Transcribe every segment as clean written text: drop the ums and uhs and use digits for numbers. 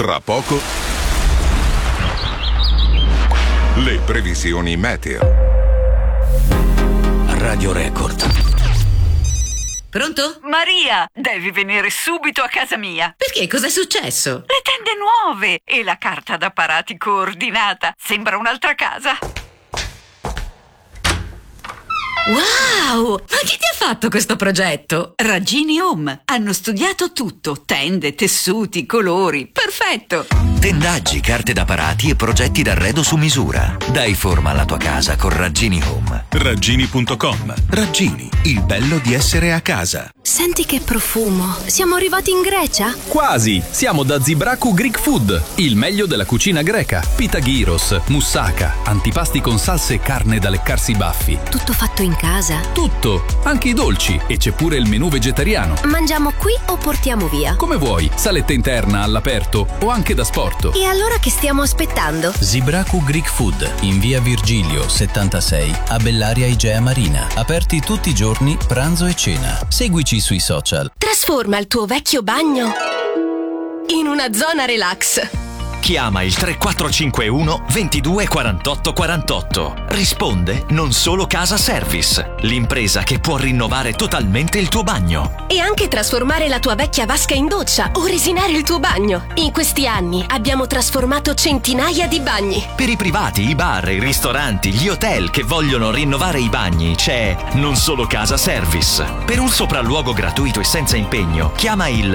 Tra poco le previsioni meteo. Radio Record. Pronto? Maria, devi venire subito a casa mia. Perché? Cos'è successo? Le tende nuove e la carta da parati coordinata. Sembra un'altra casa. Wow! Ma chi ti ha fatto questo progetto? Ragini Home. Hanno studiato tutto. Tende, tessuti, colori. Perfetto. Tendaggi, carte da parati e progetti d'arredo su misura. Dai forma alla tua casa con Ragini Home. Ragini.com. Raggini, il bello di essere a casa. Senti che profumo. Siamo arrivati in Grecia? Quasi. Siamo da Zibraku Greek Food, il meglio della cucina greca. Pita gyros, moussaka, antipasti con salse e carne da leccarsi i baffi. Tutto fatto in casa? Tutto, anche i dolci, e c'è pure il menù vegetariano. Mangiamo qui o portiamo via? Come vuoi, saletta interna, all'aperto o anche da sport. E allora che stiamo aspettando? Zibraku Greek Food, in via Virgilio 76, a Bellaria Igea Marina. Aperti tutti i giorni, pranzo e cena. Seguici sui social. Trasforma il tuo vecchio bagno in una zona relax. Chiama il 3451 22 48 48. Risponde Non Solo Casa Service, l'impresa che può rinnovare totalmente il tuo bagno. E anche trasformare la tua vecchia vasca in doccia o resinare il tuo bagno. In questi anni abbiamo trasformato centinaia di bagni. Per i privati, i bar, i ristoranti, gli hotel che vogliono rinnovare i bagni c'è Non Solo Casa Service. Per un sopralluogo gratuito e senza impegno, chiama il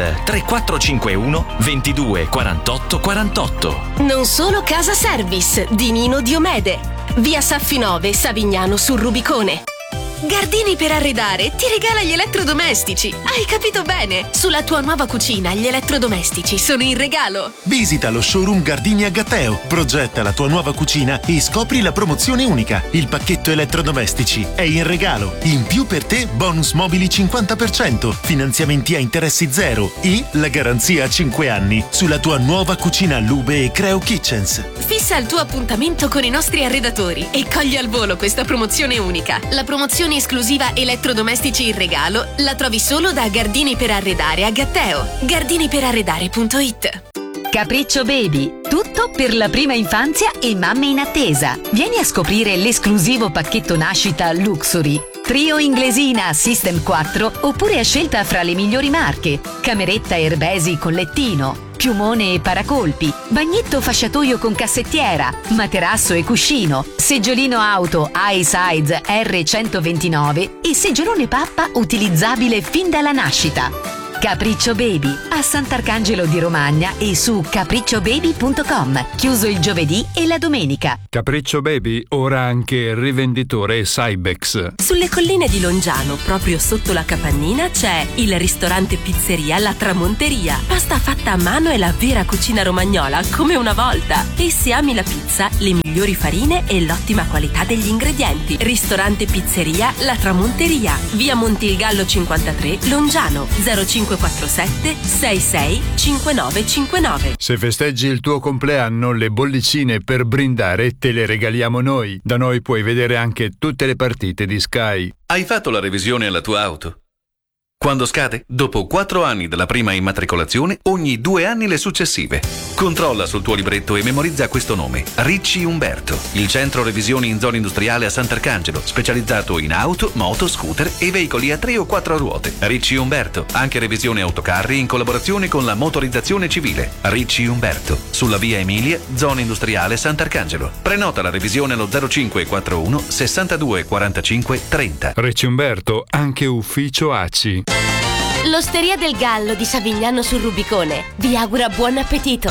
3451 22 48 48. Non Solo Casa Service di Nino Diomede, via Saffinove, Savignano sul Rubicone. Gardini per arredare ti regala gli elettrodomestici. Hai capito bene? Sulla tua nuova cucina gli elettrodomestici sono in regalo. Visita lo showroom Gardini a Gatteo, progetta la tua nuova cucina e scopri la promozione unica. Il pacchetto elettrodomestici è in regalo. In più per te bonus mobili 50%, finanziamenti a interessi zero e la garanzia a 5 anni sulla tua nuova cucina Lube e Creo Kitchens. Fissa il tuo appuntamento con i nostri arredatori e cogli al volo questa promozione unica. La promozione esclusiva elettrodomestici in regalo la trovi solo da Gardini per Arredare a Gatteo. gardiniperarredare.it. Capriccio Baby, tutto per la prima infanzia e mamme in attesa. Vieni a scoprire l'esclusivo pacchetto nascita Luxury. Trio inglesina System 4 oppure a scelta fra le migliori marche. Cameretta Erbesi con lettino, piumone e paracolpi, bagnetto fasciatoio con cassettiera, materasso e cuscino, seggiolino auto iSize R129 e seggiolone pappa utilizzabile fin dalla nascita. Capriccio Baby a Sant'Arcangelo di Romagna e su capricciobaby.com, chiuso il giovedì e la domenica. Capriccio Baby ora anche rivenditore Cybex. Sulle colline di Longiano, proprio sotto la capannina, c'è il ristorante pizzeria La Tramonteria. Pasta fatta a mano e la vera cucina romagnola come una volta. E se ami la pizza, le migliori farine e l'ottima qualità degli ingredienti. Ristorante pizzeria La Tramonteria, via Montilgallo 53, Longiano, 0547 66 5959. Se festeggi il tuo compleanno, le bollicine per brindare te le regaliamo noi. Da noi puoi vedere anche tutte le partite di Sky. Hai fatto la revisione alla tua auto? Quando scade? Dopo 4 anni dalla prima immatricolazione, ogni 2 anni le successive. Controlla sul tuo libretto e memorizza questo nome: Ricci Umberto, il centro revisioni in zona industriale a Sant'Arcangelo, specializzato in auto, moto, scooter e veicoli a 3 o 4 ruote. Ricci Umberto, anche revisione autocarri in collaborazione con la motorizzazione civile. Ricci Umberto, sulla via Emilia, zona industriale Sant'Arcangelo. Prenota la revisione allo 0541 62 45 30. Ricci Umberto, anche ufficio ACI. L'Osteria del Gallo di Savignano sul Rubicone vi augura buon appetito.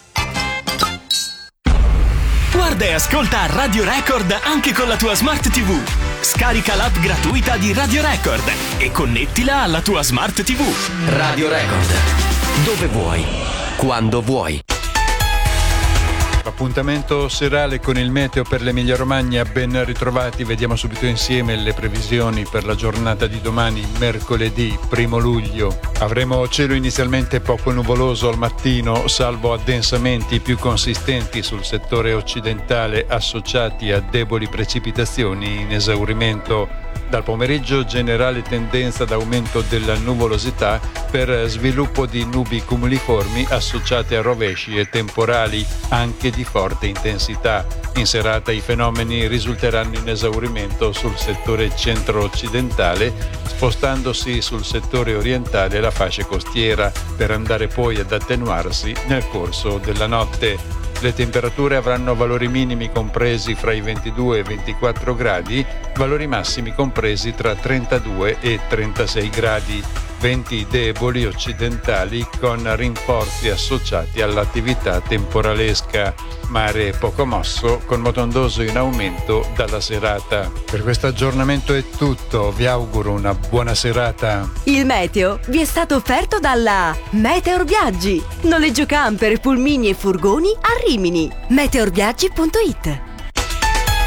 Guarda e ascolta Radio Record anche con la tua Smart TV. Scarica l'app gratuita di Radio Record e connettila alla tua Smart TV. Radio Record, dove vuoi, quando vuoi. Appuntamento serale con il meteo per l'Emilia Romagna, ben ritrovati. Vediamo subito insieme le previsioni per la giornata di domani, mercoledì 1 luglio. Avremo cielo inizialmente poco nuvoloso al mattino, salvo addensamenti più consistenti sul settore occidentale associati a deboli precipitazioni in esaurimento Dal pomeriggio generale tendenza d'aumento della nuvolosità per sviluppo di nubi cumuliformi associate a rovesci e temporali anche di forte intensità. In serata i fenomeni risulteranno in esaurimento sul settore centro-occidentale, spostandosi sul settore orientale e la fascia costiera, per andare poi ad attenuarsi nel corso della notte. Le temperature avranno valori minimi compresi fra i 22 e i 24 gradi, valori massimi compresi tra 32 e 36 gradi. Venti deboli occidentali con rinforzi associati all'attività temporalesca. Mare poco mosso con moto ondoso in aumento dalla serata. Per questo aggiornamento è tutto, vi auguro una buona serata. Il meteo vi è stato offerto dalla Meteor Viaggi. Noleggio camper, pulmini e furgoni a Rimini. meteorviaggi.it